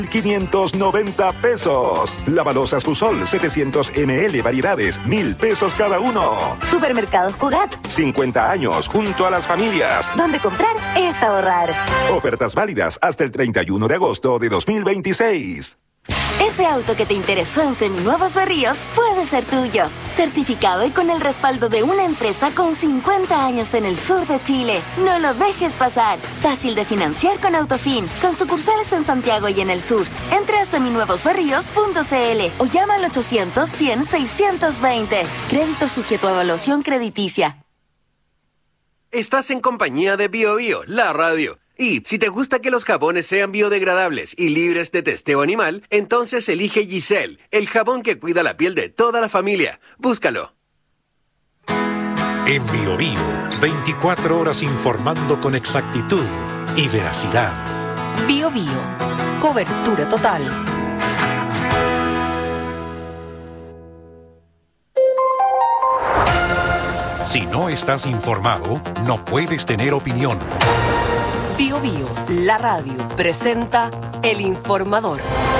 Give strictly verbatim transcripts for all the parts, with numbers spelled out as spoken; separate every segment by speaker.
Speaker 1: quinientos noventa pesos. Lavalosas Pusol setecientos mililitros variedades, mil pesos cada uno.
Speaker 2: Supermercados Cugat.
Speaker 1: cincuenta años junto a las familias.
Speaker 2: Donde comprar es ahorrar.
Speaker 1: Ofertas válidas hasta el treinta y uno de agosto de dos mil veintiséis.
Speaker 2: Ese auto que te interesó en Seminuevos Berríos puede ser tuyo. Certificado y con el respaldo de una empresa con cincuenta años en el sur de Chile. No lo dejes pasar. Fácil de financiar con Autofin. Con sucursales en Santiago y en el sur. Entre a seminuevos berríos punto c l o llama al ochocientos, cien, seiscientos veinte. Crédito sujeto a evaluación crediticia.
Speaker 3: Estás en compañía de Bio Bio, la radio. Y si te gusta que los jabones sean biodegradables y libres de testeo animal, entonces elige Giselle, el jabón que cuida la piel de toda la familia. Búscalo.
Speaker 4: En Bio Bio, veinticuatro horas informando con exactitud y veracidad.
Speaker 5: Bio Bio, cobertura total.
Speaker 4: Si no estás informado, no puedes tener opinión.
Speaker 5: Bio Bio, la radio, presenta El Informador.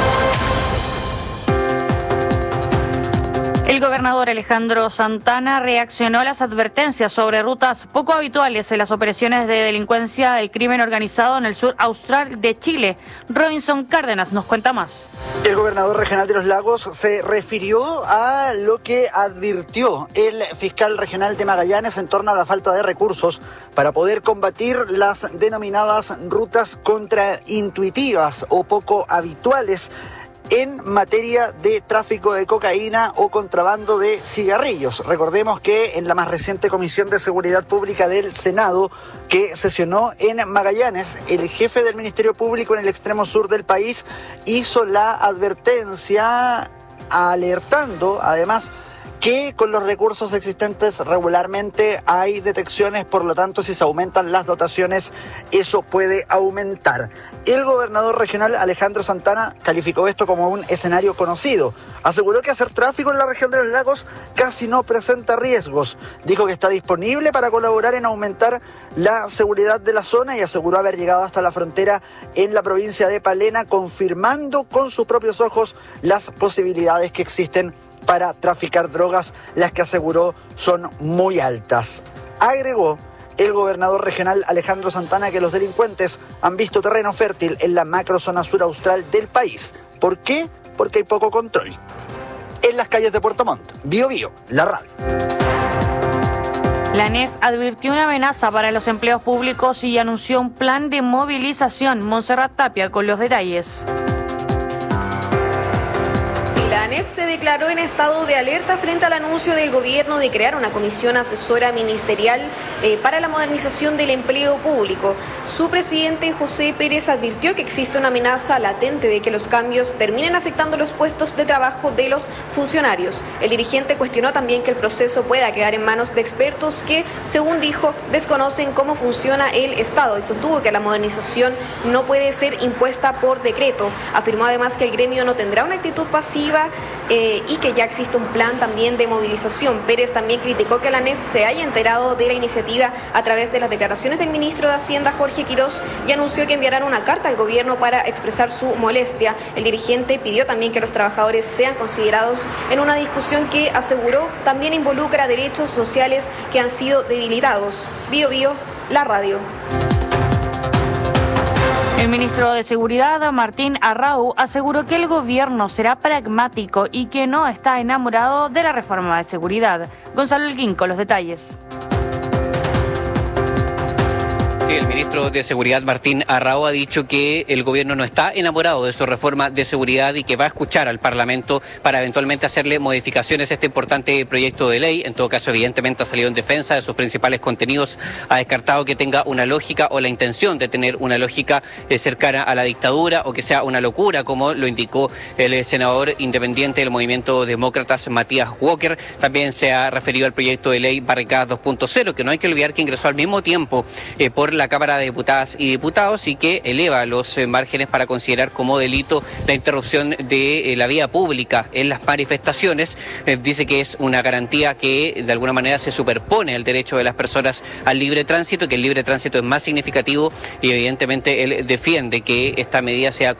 Speaker 6: El gobernador Alejandro Santana reaccionó a las advertencias sobre rutas poco habituales en las operaciones de delincuencia del crimen organizado en el sur austral de Chile. Robinson Cárdenas nos cuenta más.
Speaker 7: El gobernador regional de Los Lagos se refirió a lo que advirtió el fiscal regional de Magallanes en torno a la falta de recursos para poder combatir las denominadas rutas contraintuitivas o poco habituales en materia de tráfico de cocaína o contrabando de cigarrillos. Recordemos que en la más reciente Comisión de Seguridad Pública del Senado, que sesionó en Magallanes, el jefe del Ministerio Público en el extremo sur del país hizo la advertencia alertando, además, que con los recursos existentes regularmente hay detecciones, por lo tanto, si se aumentan las dotaciones, eso puede aumentar. El gobernador regional Alejandro Santana calificó esto como un escenario conocido. Aseguró que hacer tráfico en la región de Los Lagos casi no presenta riesgos. Dijo que está disponible para colaborar en aumentar la seguridad de la zona y aseguró haber llegado hasta la frontera en la provincia de Palena, confirmando con sus propios ojos las posibilidades que existen para traficar drogas, las que aseguró son muy altas. Agregó el gobernador regional Alejandro Santana que los delincuentes han visto terreno fértil en la macrozona sur austral del país. ¿Por qué? Porque hay poco control. En las calles de Puerto Montt, Bio Bio, la radio.
Speaker 6: La A N E F advirtió una amenaza para los empleos públicos y anunció un plan de movilización. Montserrat Tapia con los detalles.
Speaker 8: La A N E F se declaró en estado de alerta frente al anuncio del gobierno de crear una comisión asesora ministerial eh, para la modernización del empleo público. Su presidente, José Pérez, advirtió que existe una amenaza latente de que los cambios terminen afectando los puestos de trabajo de los funcionarios. El dirigente cuestionó también que el proceso pueda quedar en manos de expertos que, según dijo, desconocen cómo funciona el Estado y sostuvo que la modernización no puede ser impuesta por decreto. Afirmó además que el gremio no tendrá una actitud pasiva Eh, y que ya existe un plan también de movilización. Pérez también criticó que la A N E F se haya enterado de la iniciativa a través de las declaraciones del ministro de Hacienda, Jorge Quirós, y anunció que enviarán una carta al gobierno para expresar su molestia. El dirigente pidió también que los trabajadores sean considerados en una discusión que, aseguró, también involucra derechos sociales que han sido debilitados. Bio Bio, la radio.
Speaker 6: El ministro de Seguridad, Martín Arrau, aseguró que el gobierno será pragmático y que no está enamorado de la reforma de seguridad. Gonzalo Elguín con los detalles.
Speaker 9: Sí, el ministro de Seguridad, Martín Arrau, ha dicho que el gobierno no está enamorado de su reforma de seguridad y que va a escuchar al Parlamento para eventualmente hacerle modificaciones a este importante proyecto de ley. En todo caso, evidentemente ha salido en defensa de sus principales contenidos, ha descartado que tenga una lógica o la intención de tener una lógica eh, cercana a la dictadura o que sea una locura, como lo indicó el senador independiente del Movimiento Demócratas, Matías Walker. También se ha referido al proyecto de ley Barricadas dos punto cero, que no hay que olvidar que ingresó al mismo tiempo eh, por la la Cámara de Diputadas y Diputados y que eleva los eh, márgenes para considerar como delito la interrupción de eh, la vía pública en las manifestaciones. Eh, dice que es una garantía que de alguna manera se superpone al derecho de las personas al libre tránsito, que el libre tránsito es más significativo y evidentemente él defiende que esta medida sea